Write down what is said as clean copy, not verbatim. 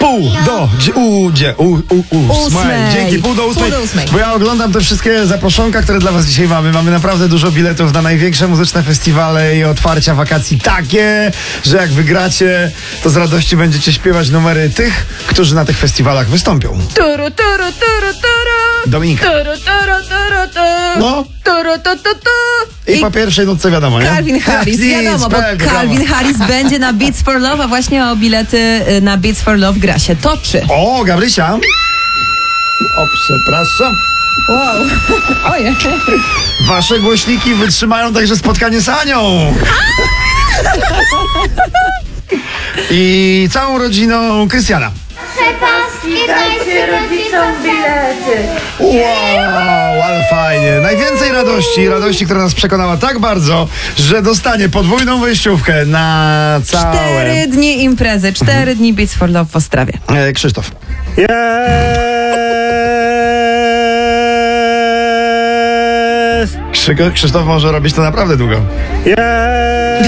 ósmej. Dzięki, pół do ósmej. Bo ja oglądam te wszystkie zaproszonka, które dla was dzisiaj mamy. Mamy naprawdę dużo biletów na największe muzyczne festiwale i otwarcia wakacji takie, że jak wygracie, to z radości będziecie śpiewać numery tych, którzy na tych festiwalach wystąpią. Turu, turu, turu, turu. Dominika. Turu, turu, turu, turu. No. Turu, tu, tu, tu. I po pierwszej nutce wiadomo, nie? Calvin Harris, wiadomo, bo Calvin Harris będzie na Beats for Love, a właśnie o bilety na Beats for Love gra się toczy. O, Gabrysia. O, przepraszam. Wow. Ojej. Wasze głośniki wytrzymają także spotkanie z Anią. I całą rodziną Krystiana. Dajcie rodzicom bilety. Wow, ale fajnie. Najwięcej radości, która nas przekonała tak bardzo, że dostanie podwójną wejściówkę na całe... 4 dni imprezy, 4 dni Beats for Love w Ostrawie. Krzysztof. Krzysztof może robić to naprawdę długo.